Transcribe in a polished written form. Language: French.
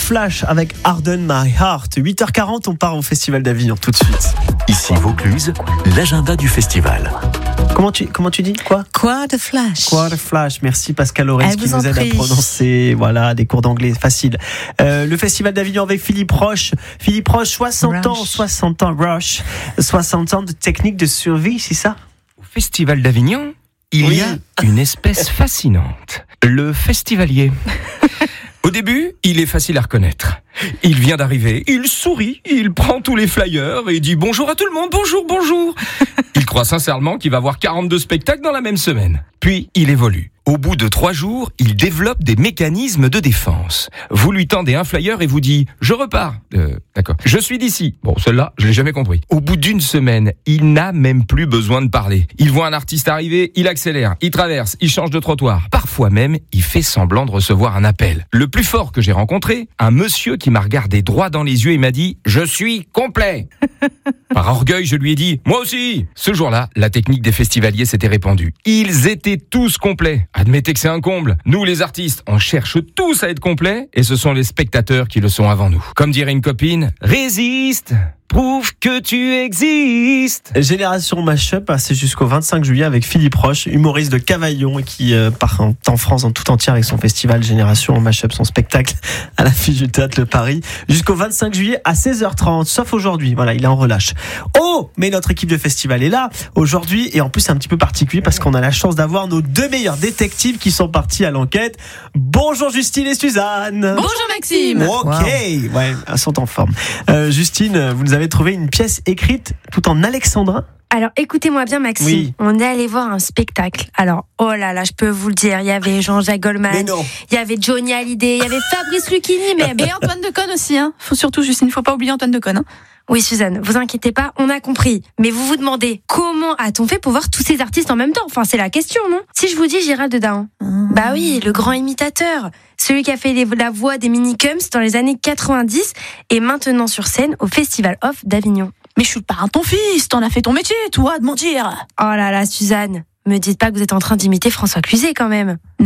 Flash avec Harden My Heart. 8h40, on part au Festival d'Avignon tout de suite. Ici Vaucluse, l'agenda du festival. Comment tu dis quoi? Quoi de Flash? Quoi de Flash? Merci Pascal Aurès qui nous aide à prie. prononcer. Voilà, des cours d'anglais facile. Le Festival d'Avignon avec Philippe Roche. Philippe Roche, 60 ans de technique de survie, c'est ça? Au Festival d'Avignon, il y a une espèce fascinante, le festivalier. Au début, il est facile à reconnaître. Il vient d'arriver, il sourit, il prend tous les flyers et dit bonjour à tout le monde, bonjour. Il croit sincèrement qu'il va voir 42 spectacles dans la même semaine. Puis, il évolue. Au bout de 3 jours, il développe des mécanismes de défense. Vous lui tendez un flyer et vous dit « Je repars ». D'accord. « Je suis d'ici ». Bon, celle-là, je l'ai jamais compris. Au bout d'une semaine, il n'a même plus besoin de parler. Il voit un artiste arriver, il accélère, il traverse, il change de trottoir. Parfois même, il fait semblant de recevoir un appel. Le plus fort que j'ai rencontré, un monsieur qui m'a regardé droit dans les yeux et m'a dit « Je suis complet ». Par orgueil, je lui ai dit « Moi aussi ». Ce jour-là, la technique des festivaliers s'était répandue. Ils étaient tous complets. Admettez que c'est un comble. Nous, les artistes, on cherche tous à être complets et ce sont les spectateurs qui le sont avant nous. Comme dirait une copine, résiste, prouve que tu existes. Génération Mashup, c'est jusqu'au 25 juillet avec Philippe Roche, humoriste de Cavaillon qui part en France en tout entière avec son festival Génération Mashup, son spectacle à l'affiche du Théâtre Le Paris, jusqu'au 25 juillet à 16h30, sauf aujourd'hui. Voilà, il est en relâche. Oh, mais notre équipe de festival est là aujourd'hui et en plus c'est un petit peu particulier parce qu'on a la chance d'avoir nos 2 meilleurs détectives qui sont partis à l'enquête. Bonjour Justine et Suzanne. Bonjour Maxime. Ok, ouais, elles sont en forme. Justine, vous nous avez trouvé une pièce écrite tout en alexandrin. Alors écoutez-moi bien Maxime, Oui. On est allé voir un spectacle. Alors oh là là, je peux vous le dire, il y avait Jean-Jacques Goldman, Mais non. il y avait Johnny Hallyday, il y avait Fabrice Lucchini même. Et Antoine Decaune aussi, hein. Faut surtout, Justine, faut pas oublier Antoine Decaune, hein. Oui Suzanne, vous inquiétez pas, on a compris. Mais vous vous demandez, comment a-t-on fait pour voir tous ces artistes en même temps? Enfin c'est la question, non? Si je vous dis Gérald Dahan, bah oui, le grand imitateur, celui qui a fait la voix des Minicums dans les années 90 et maintenant sur scène au Festival Off d'Avignon. Mais je suis le parrain de ton fils, t'en as fait ton métier, toi, de mentir. Oh là là Suzanne, me dites pas que vous êtes en train d'imiter François Cluzet quand même.